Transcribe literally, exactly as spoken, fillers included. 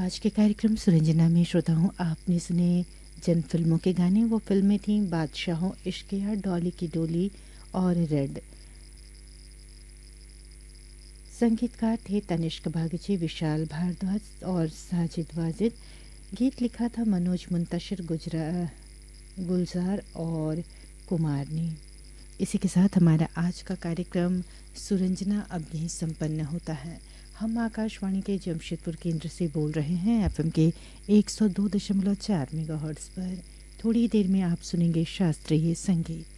आज के कार्यक्रम सुरंजना में श्रोताओं आपने सुने जिन फिल्मों के गाने, वो फिल्में थीं बादशाहों, इश्किया, डॉली की डोली और रेड। संगीतकार थे तनिष्क बागची, विशाल भारद्वाज और साजिद वाजिद। गीत लिखा था मनोज मुंतशिर, गुजरा गुलजार और कुमार ने। इसी के साथ हमारा आज का कार्यक्रम सुरंजना अब यहीं संपन्न होता है। हम आकाशवाणी के जमशेदपुर केंद्र से बोल रहे हैं एफएम के एक सौ दो दशमलव चार मेगाहर्ट्ज़ पर। थोड़ी देर में आप सुनेंगे शास्त्रीय संगीत।